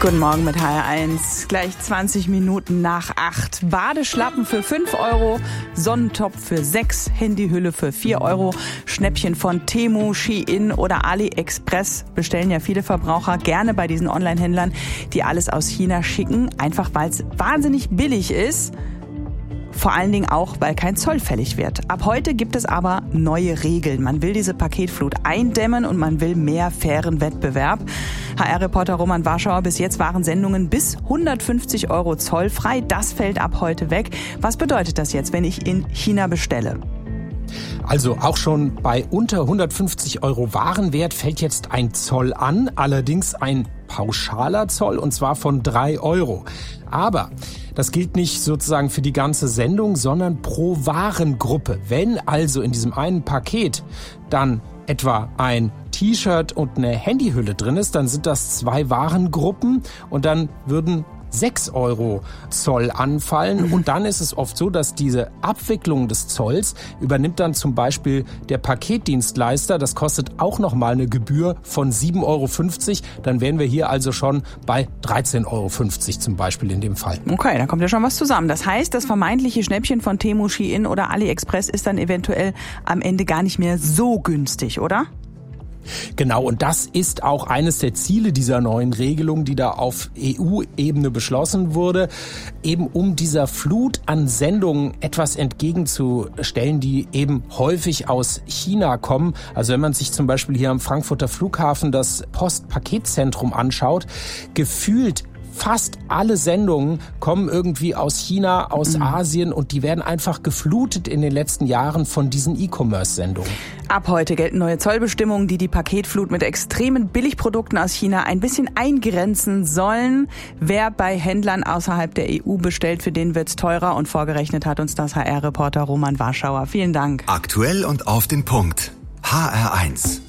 Guten Morgen mit HR1. Gleich 20 Minuten nach 8. Badeschlappen für 5 €, Sonnentopf für 6, Handyhülle für 4 €, Schnäppchen von Temu, Shein oder AliExpress bestellen ja viele Verbraucher gerne bei diesen Online-Händlern, die alles aus China schicken, einfach weil es wahnsinnig billig ist. Vor allen Dingen auch, weil kein Zoll fällig wird. Ab heute gibt es aber neue Regeln. Man will diese Paketflut eindämmen und man will mehr fairen Wettbewerb. HR-Reporter Roman Warschauer, bis jetzt waren Sendungen bis 150 € zollfrei. Das fällt ab heute weg. Was bedeutet das jetzt, wenn ich in China bestelle? Also auch schon bei unter 150 € Warenwert fällt jetzt ein Zoll an, allerdings ein pauschaler Zoll, und zwar von 3 €. Aber das gilt nicht sozusagen für die ganze Sendung, sondern pro Warengruppe. Wenn also in diesem einen Paket dann etwa ein T-Shirt und eine Handyhülle drin ist, dann sind das 2 Warengruppen und dann würden 6 € Zoll anfallen. Und dann ist es oft so, dass diese Abwicklung des Zolls übernimmt dann zum Beispiel der Paketdienstleister. Das kostet auch nochmal eine Gebühr von 7,50 €. Dann wären wir hier also schon bei 13,50 € zum Beispiel in dem Fall. Okay, da kommt ja schon was zusammen. Das heißt, das vermeintliche Schnäppchen von Temu, Shein oder AliExpress ist dann eventuell am Ende gar nicht mehr so günstig, oder? Genau, und das ist auch eines der Ziele dieser neuen Regelung, die da auf EU-Ebene beschlossen wurde, eben um dieser Flut an Sendungen etwas entgegenzustellen, die eben häufig aus China kommen. Also wenn man sich zum Beispiel hier am Frankfurter Flughafen das Postpaketzentrum anschaut, gefühlt fast alle Sendungen kommen irgendwie aus China, aus Asien, und die werden einfach geflutet in den letzten Jahren von diesen E-Commerce-Sendungen. Ab heute gelten neue Zollbestimmungen, die die Paketflut mit extremen Billigprodukten aus China ein bisschen eingrenzen sollen. Wer bei Händlern außerhalb der EU bestellt, für den wird's teurer, und vorgerechnet hat uns das HR-Reporter Roman Warschauer. Vielen Dank. Aktuell und auf den Punkt. HR1.